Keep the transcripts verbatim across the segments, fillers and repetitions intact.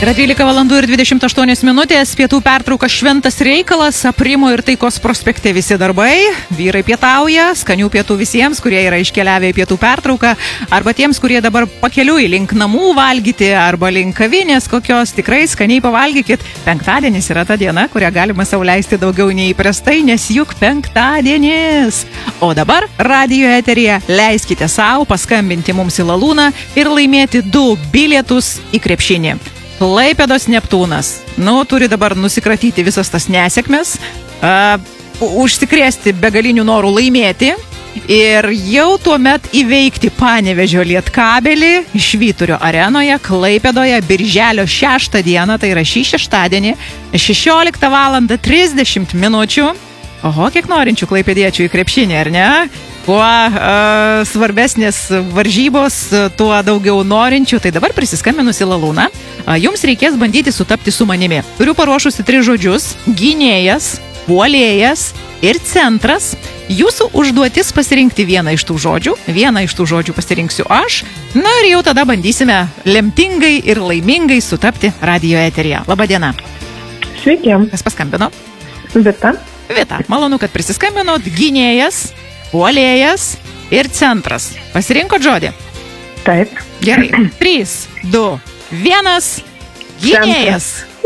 Yra dvylika valandų ir dvidešimt aštuonios minutės, pietų pertrauka šventas reikalas, Aprimo ir Taikos prospekte visi darbai, vyrai pietauja, skanių pietų visiems, kurie yra iškeliavę į pietų pertrauką, arba tiems, kurie dabar pakeliui link namų valgyti, arba link kavinės kokios, tikrai skaniai pavalgykit. Penktadienis yra ta diena, kurią galima sau leisti daugiau nei įprastai, nes juk penktadienis. O dabar radijo eteryje leiskite savo paskambinti mums į Lalūną ir laimėti du bilietus į krepšinį. Klaipėdos Neptūnas. Nu, turi dabar nusikratyti visas tas nesėkmes, uh, užsikrėsti begalinių norų laimėti ir jau tuomet įveikti Panevėžio Lietkabelį Švyturio arenoje Klaipėdoje birželio šeštą dieną, tai yra šį šeštadienį, šešioliktą valandą trisdešimt minučių. Oho, kiek norinčių klaipėdiečių į krepšinį, ar ne? Kuo uh, svarbesnės varžybos, tuo daugiau norinčių. Tai dabar prisiskambinus į Lalūną, uh, jums reikės bandyti sutapti su manimi. Turiu paruošusi tris žodžius: gynėjas, puolėjas ir centras. Jūsų užduotis pasirinkti vieną iš tų žodžių. Vieną iš tų žodžių pasirinksiu aš. Na ir jau tada bandysime lemtingai ir laimingai sutapti radijo eteryje. Labadiena. Sveiki. Kas paskambino? Vita. Vita, malonu, kad prisiskambinot. Gynėjas, puolėjas ir centras. Pasirinkot žodį? Taip. Gerai. trys, du, vienas. Gynėjas.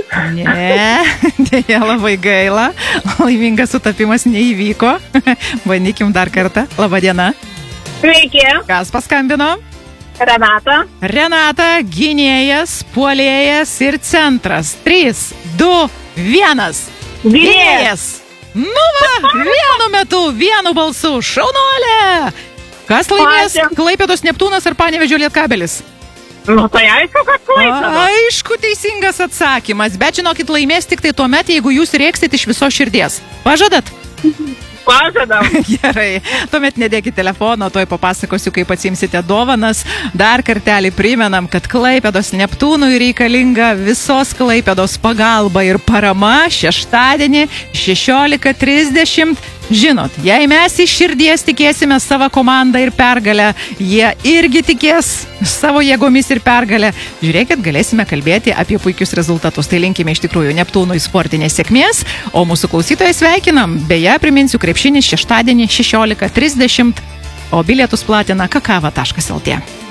Ne, dėja, labai gaila. Laimingas sutapimas neįvyko. Bandykim dar kartą. Labadiena. Sveiki. Kas paskambino? Renata. Renata, gynėjas, puolėjas ir centras. trys, du, vienas. Gynėjas. Nu va, vienu metu, vienu balsu, šaunuolė! Kas laimės? Ačiū. Klaipėdos Neptūnas ar Panevėžio Lietkabelis? Nu, tai aišku, kad Klaipėda. Aišku, teisingas atsakymas, bet žinokit, laimės tik tai tuomet, jeigu jūs rėksit iš viso širdies. Pažadat? Pažadam. Gerai, tuomet nedėkit telefono, toj papasakosiu, kaip atsimsite dovanas. Dar kartelį primenam, kad Klaipėdos Neptūnui reikalinga visos Klaipėdos pagalba ir parama šeštadienį šešiolika trisdešimt. Žinot, jei mes iš širdies tikėsime savo komandą ir pergalę, jie irgi tikės savo jėgomis ir pergalę. Žiūrėkit, galėsime kalbėti apie puikius rezultatus. Tai linkime iš tikrųjų Neptūnui sportinės sėkmės, o mūsų klausytojai sveikinam. Beje, priminsiu, krepšinis šeštadienį šešiolika trisdešimt, o bilietus platina kakava taškas lt.